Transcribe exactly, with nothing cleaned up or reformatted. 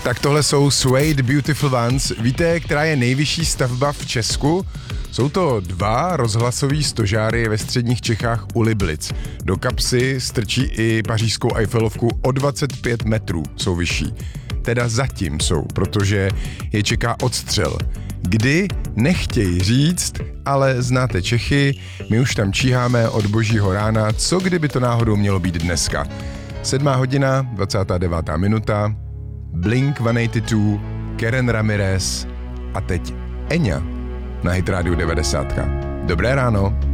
Tak tohle jsou Suede Beautiful Ones. Víte, která je nejvyšší stavba v Česku? Jsou to dva rozhlasový stožáry ve středních Čechách u Liblic. Do kapsy strčí i pařížskou Eiffelovku o dvacet pět metrů, jsou vyšší. Teda zatím jsou, protože je čeká odstřel. Kdy? Nechtějí říct, ale znáte Čechy, my už tam číháme od božího rána, co kdyby to náhodou mělo být dneska. Sedmá hodina, dvacátá devátá minuta, Blink sto osmdesát dva, Karen Ramirez a teď Eňa na Hit Radio devadesát. Dobré ráno.